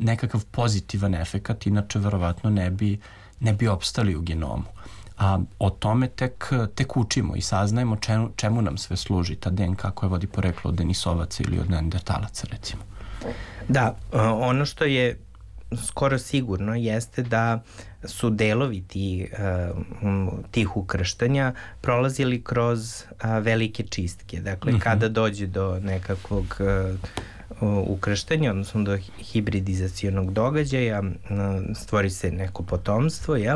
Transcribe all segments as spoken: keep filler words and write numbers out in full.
nekakav pozitivan efekat, inače verovatno ne bi, ne bi opstali u genomu. A o tome tek, tek učimo i saznajemo čemu, čemu nam sve služi ta D N K koja vodi poreklo od Denisovaca ili od Neandertalaca, recimo. Da, ono što je skoro sigurno jeste da su delovi tih, tih ukrštanja prolazili kroz velike čistke. Dakle, mm-hmm. kada dođe do nekakvog ukrštanja, odnosno do hibridizacionog događaja, stvori se neko potomstvo, jel?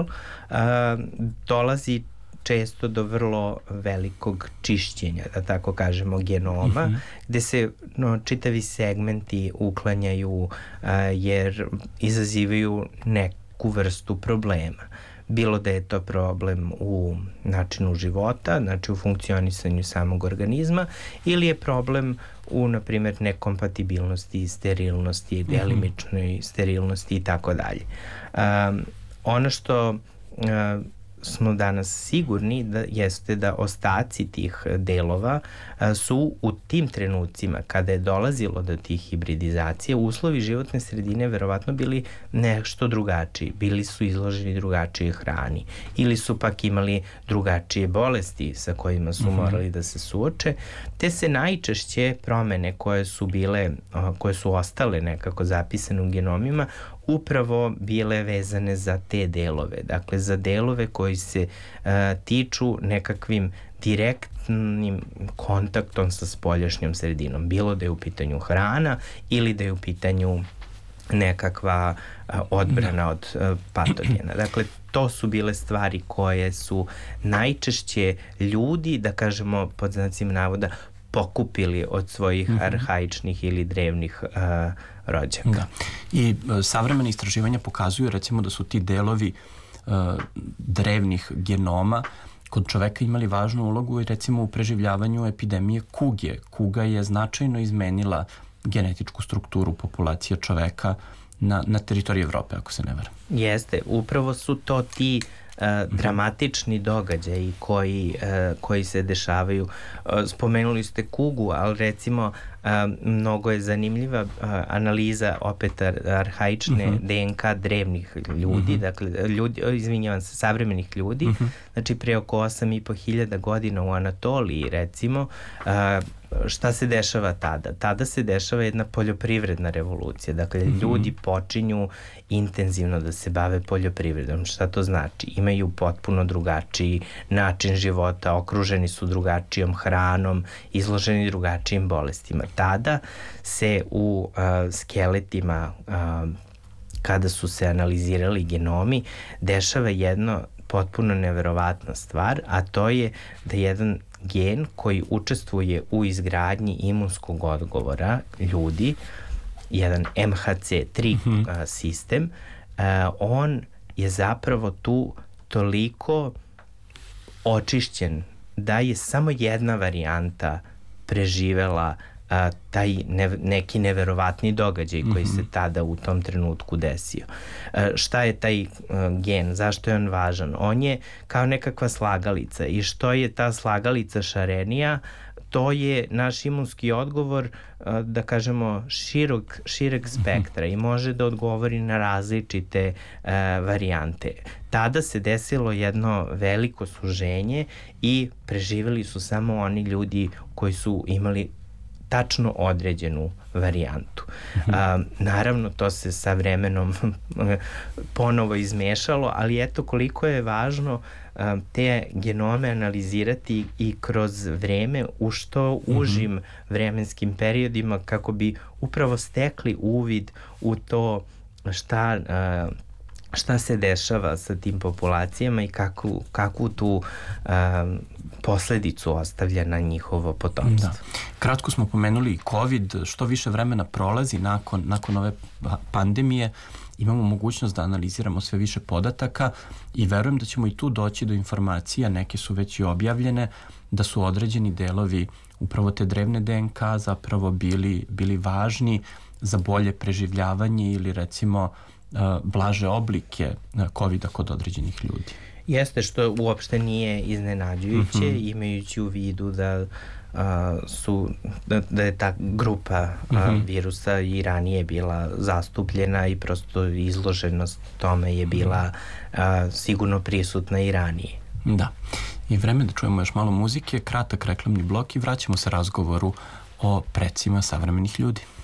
Dolazi često do vrlo velikog čišćenja, da tako kažemo, genoma, mm-hmm. gde se no, čitavi segmenti uklanjaju a, jer izazivaju neku vrstu problema. Bilo da je to problem u načinu života, znači u funkcionisanju samog organizma, ili je problem u, na primjer, nekompatibilnosti, sterilnosti, delimičnoj sterilnosti i tako dalje. Ono što a, smo danas sigurni da jeste da ostaci tih delova a, su u tim trenucima kada je dolazilo do tih hibridizacija, uslovi životne sredine verovatno bili nešto drugačiji, bili su izloženi drugačije hrani ili su pak imali drugačije bolesti sa kojima su mm-hmm. morali da se suoče, te se najčešće promene koje su bile, a, koje su ostale nekako zapisane u genomima upravo bile vezane za te delove, dakle za delove koji se uh, tiču nekakvim direktnim kontaktom sa spoljašnjom sredinom, bilo da je u pitanju hrana ili da je u pitanju nekakva uh, odbrana od uh, patogena. Dakle, to su bile stvari koje su najčešće ljudi, da kažemo pod znacima navoda, pokupili od svojih mm-hmm. arhaičnih ili drevnih uh, rođaka. Da. I uh, savremene istraživanja pokazuju recimo da su ti delovi uh, drevnih genoma kod čoveka imali važnu ulogu i recimo u preživljavanju epidemije kuge. Kuga je značajno izmenila genetičku strukturu populacije čoveka na, na teritoriji Evrope, ako se ne varam. Jeste, upravo su to ti Uh, dramatični događaji koji, uh, koji se dešavaju. Uh, spomenuli ste kugu, ali recimo uh, mnogo je zanimljiva uh, analiza opet ar- arhaične uh-huh. D N K drevnih ljudi, uh-huh. dakle, ljudi, izvinjavam se, savremenih ljudi, uh-huh. znači pre oko osam i po hiljada godina u Anatoliji, recimo, uh, šta se dešava tada? Tada se dešava jedna poljoprivredna revolucija. Dakle, mm-hmm. ljudi počinju intenzivno da se bave poljoprivredom. Šta to znači? Imaju potpuno drugačiji način života, okruženi su drugačijom hranom, izloženi drugačijim bolestima. Tada se u uh, skeletima, uh, kada su se analizirali genomi, dešava jedno potpuno neverovatna stvar, a to je da jedan gen koji učestvuje u izgradnji imunskog odgovora ljudi, jedan M H C tri mm-hmm. a, sistem, a, on je zapravo tu toliko očišćen da je samo jedna varijanta preživela a, taj ne, neki neverovatni događaj koji mm-hmm. se tada u tom trenutku desio. A, šta je taj a, gen? Zašto je on važan? On je kao nekakva slagalica i što je ta slagalica šarenija, to je naš imunski odgovor, a, da kažemo, širok, šireg spektra mm-hmm. i može da odgovori na različite a, varijante. Tada se desilo jedno veliko suženje i preživeli su samo oni ljudi koji su imali tačno određenu varijantu. Mm-hmm. A, naravno, to se sa vremenom ponovo izmešalo, ali eto koliko je važno a, te genome analizirati i kroz vreme u što užim mm-hmm. vremenskim periodima kako bi upravo stekli uvid u to šta a, šta se dešava sa tim populacijama i kakvu, kakvu tu um, posledicu ostavlja na njihovo potomstvo. Da. Kratko smo pomenuli i COVID, što više vremena prolazi nakon, nakon ove pandemije, imamo mogućnost da analiziramo sve više podataka i verujem da ćemo i tu doći do informacija, neke su već i objavljene, da su određeni delovi upravo te drevne D N K zapravo bili, bili važni za bolje preživljavanje ili recimo blaže oblike kovida kod određenih ljudi. Jeste, što uopšte nije iznenađujuće, mm-hmm. imajući u vidu da uh, su, da, da je ta grupa uh, mm-hmm. virusa i ranije bila zastupljena i prosto izloženost tome je bila uh, sigurno prisutna i ranije. Da. I vreme da čujemo još malo muzike, kratak reklamni blok i vraćamo se razgovoru o precima savremenih ljudi.